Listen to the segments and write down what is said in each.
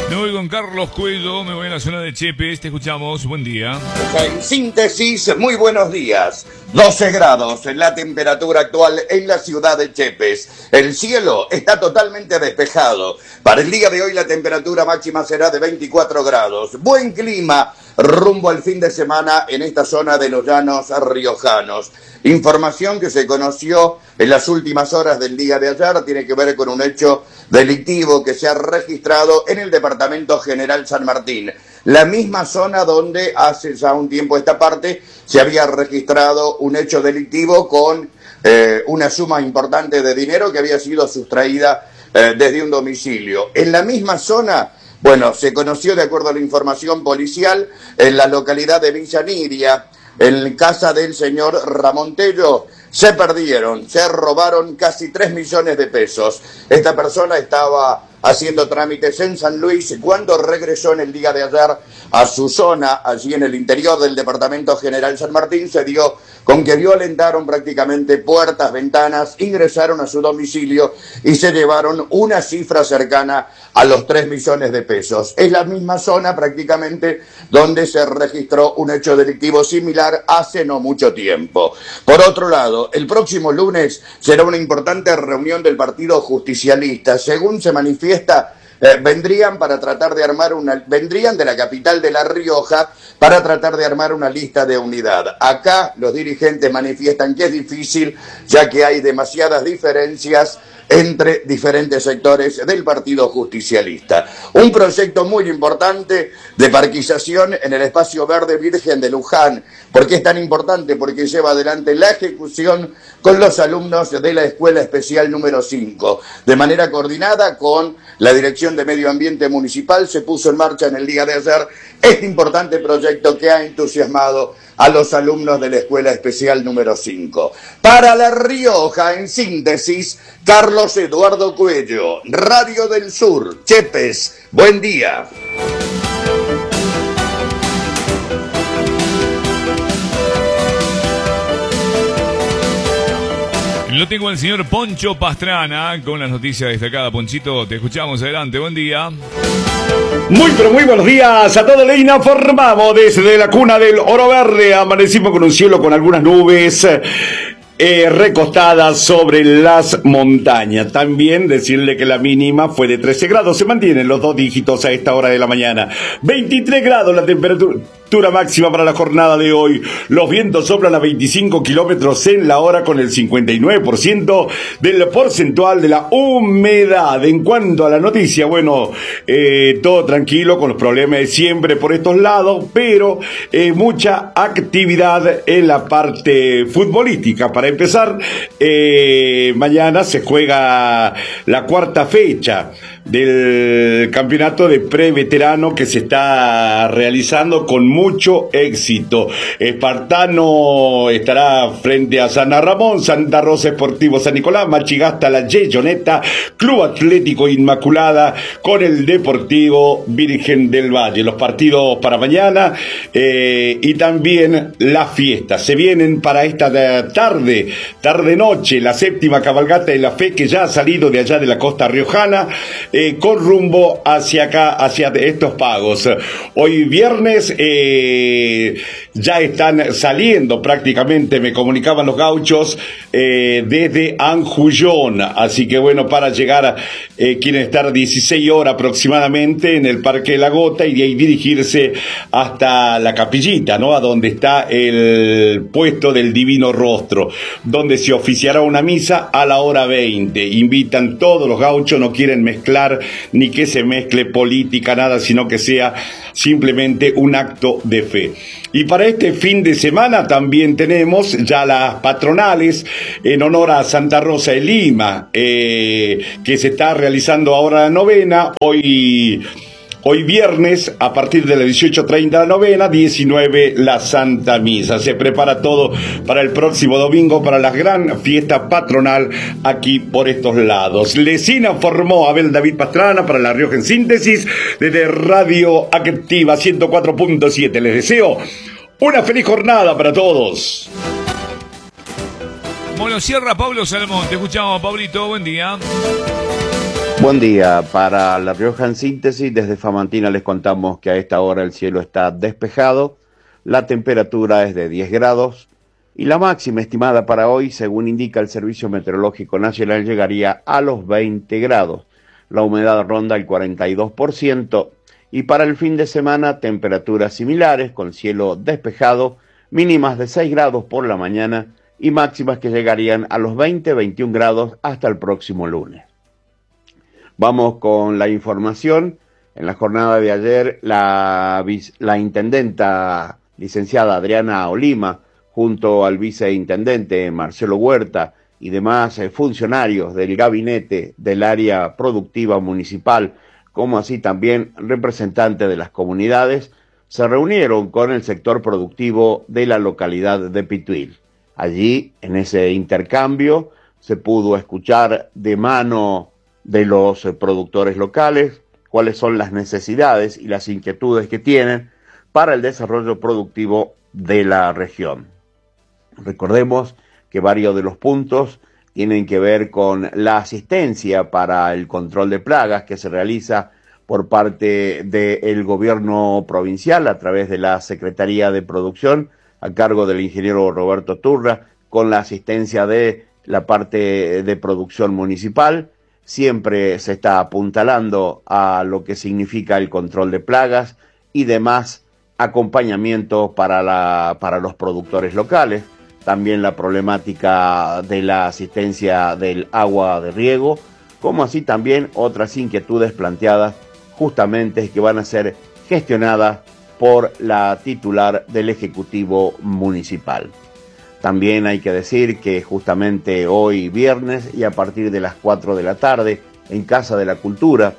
Me voy con Carlos Cuello, me voy a la zona de Chepes, te escuchamos, buen día. En síntesis, muy buenos días. 12 grados en la temperatura actual en la ciudad de Chepes. El cielo está totalmente despejado. Para el día de hoy la temperatura máxima será de 24 grados. Buen clima rumbo al fin de semana en esta zona de los llanos riojanos. Información que se conoció en las últimas horas del día de ayer tiene que ver con un hecho delictivo que se ha registrado en el Departamento General San Martín. La misma zona donde hace ya un tiempo esta parte se había registrado un hecho delictivo con una suma importante de dinero que había sido sustraída desde un domicilio. En la misma zona, bueno, se conoció de acuerdo a la información policial en la localidad de Villa Niria, en casa del señor Ramón Tello, se robaron casi 3 millones de pesos. Esta persona estaba haciendo trámites en San Luis cuando regresó en el día de ayer a su zona, allí en el interior del Departamento General San Martín, se dio con que violentaron prácticamente puertas, ventanas, ingresaron a su domicilio y se llevaron una cifra cercana a los 3 millones de pesos. Es la misma zona prácticamente donde se registró un hecho delictivo similar hace no mucho tiempo. Por otro lado, el próximo lunes será una importante reunión del Partido Justicialista. Según se manifiesta, vendrían de la capital de La Rioja para tratar de armar una lista de unidad. Acá los dirigentes manifiestan que es difícil, ya que hay demasiadas diferencias entre diferentes sectores del Partido Justicialista. Un proyecto muy importante de parquización en el espacio verde Virgen de Luján. ¿Por qué es tan importante? Porque lleva adelante la ejecución con los alumnos de la Escuela Especial número 5. De manera coordinada con la Dirección de Medio Ambiente Municipal se puso en marcha en el día de ayer este importante proyecto que ha entusiasmado a los alumnos de la Escuela Especial número 5. Para La Rioja, en síntesis, Carlos Eduardo Cuello, Radio del Sur, Chepes, buen día. Lo tengo al señor Poncho Pastrana con las noticias destacadas. Ponchito, te escuchamos, adelante, buen día. Muy pero muy buenos días a todos. Le informamos desde la cuna del Oro Verde. Amanecimos con un cielo con algunas nubes recostadas sobre las montañas. También decirle que la mínima fue de 13 grados. Se mantienen los 2 dígitos a esta hora de la mañana. 23 grados la temperatura máxima para la jornada de hoy. Los vientos soplan a 25 kilómetros en la hora con el 59% del porcentual de la humedad. En cuanto a la noticia, bueno, todo tranquilo con los problemas de siempre por estos lados, pero mucha actividad en la parte futbolística. Para empezar, mañana se juega la 4ª fecha del campeonato de preveterano que se está realizando con mucho éxito. Espartano estará frente a San Ramón, Santa Rosa Esportivo San Nicolás, Machigasta La Yeyoneta, Club Atlético Inmaculada con el Deportivo Virgen del Valle. Los partidos para mañana y también las fiestas. Se vienen para esta tarde-noche, la 7ª cabalgata de la fe que ya ha salido de allá de la costa riojana con rumbo hacia acá, hacia estos pagos. Hoy viernes ya están saliendo prácticamente, me comunicaban los gauchos, desde Anjullón. Así que bueno, para llegar quieren estar 16 horas aproximadamente en el Parque de la Gota y de ahí dirigirse hasta la Capillita, ¿no? A donde está el puesto del Divino Rostro, donde se oficiará una misa a la hora 20. Invitan todos los gauchos, no quieren mezclar ni que se mezcle política, nada, sino que sea simplemente un acto de fe. Y para este fin de semana también tenemos ya las patronales en honor a Santa Rosa de Lima, que se está realizando ahora la novena. Hoy viernes, a partir de las 18:30 la novena, 19 la Santa Misa. Se prepara todo para el próximo domingo, para la gran fiesta patronal aquí por estos lados. Les informó Abel David Pastrana para La Rioja en síntesis, desde Radio Activa 104.7. Les deseo una feliz jornada para todos. Bueno, cierra Pablo Salmón. Te escuchamos, Pablito. Buen día. Buen día, para La Rioja en síntesis, desde Famantina les contamos que a esta hora el cielo está despejado, la temperatura es de 10 grados y la máxima estimada para hoy, según indica el Servicio Meteorológico Nacional, llegaría a los 20 grados. La humedad ronda el 42% y para el fin de semana temperaturas similares con cielo despejado, mínimas de 6 grados por la mañana y máximas que llegarían a los 20-21 grados hasta el próximo lunes. Vamos con la información. En la jornada de ayer, la intendenta licenciada Adriana Olima, junto al viceintendente Marcelo Huerta y demás funcionarios del gabinete del área productiva municipal, como así también representantes de las comunidades, se reunieron con el sector productivo de la localidad de Pituil. Allí, en ese intercambio, se pudo escuchar de mano de los productores locales cuáles son las necesidades y las inquietudes que tienen para el desarrollo productivo de la región. Recordemos que varios de los puntos tienen que ver con la asistencia para el control de plagas que se realiza por parte del gobierno provincial a través de la Secretaría de Producción a cargo del ingeniero Roberto Turra, con la asistencia de la parte de producción municipal. Siempre se está apuntalando a lo que significa el control de plagas y demás acompañamiento para los productores locales. También la problemática de la asistencia del agua de riego, como así también otras inquietudes planteadas justamente que van a ser gestionadas por la titular del Ejecutivo Municipal. También hay que decir que justamente hoy viernes y a partir de las 4 de la tarde en Casa de la Cultura,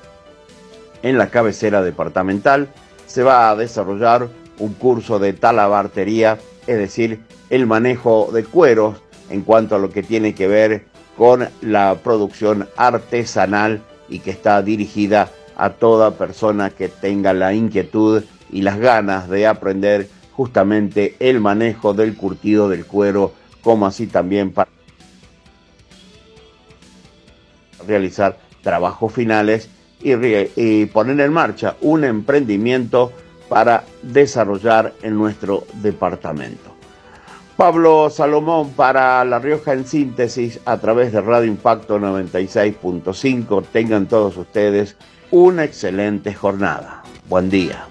en la cabecera departamental, se va a desarrollar un curso de talabartería, es decir, el manejo de cueros en cuanto a lo que tiene que ver con la producción artesanal y que está dirigida a toda persona que tenga la inquietud y las ganas de aprender justamente el manejo del curtido del cuero, como así también para realizar trabajos finales y poner en marcha un emprendimiento para desarrollar en nuestro departamento. Pablo Salomón para La Rioja en síntesis a través de Radio Impacto 96.5. Tengan todos ustedes una excelente jornada. Buen día.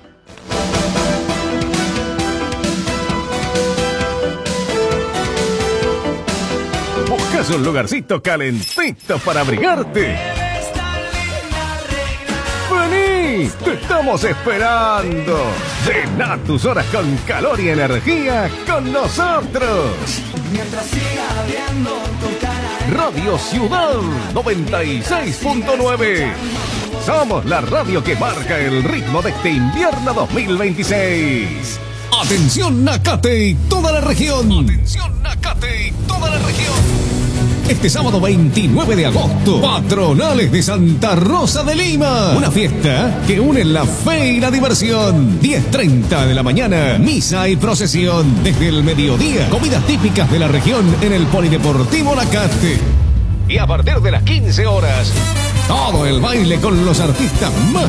¿Buscas un lugarcito calentito para abrigarte? ¡Vení! ¡Te estamos esperando! Llena tus horas con calor y energía con nosotros. Mientras siga habiendo tu cara. Radio Ciudad 96.9. Somos la radio que marca el ritmo de este invierno 2026. Atención Nacate y toda la región. Atención Nacate y toda la región. Este sábado 29 de agosto, Patronales de Santa Rosa de Lima. Una fiesta que une la fe y la diversión. 10:30 de la mañana, misa y procesión. Desde el mediodía, comidas típicas de la región en el Polideportivo Nacate. Y a partir de las 15 horas, todo el baile con los artistas más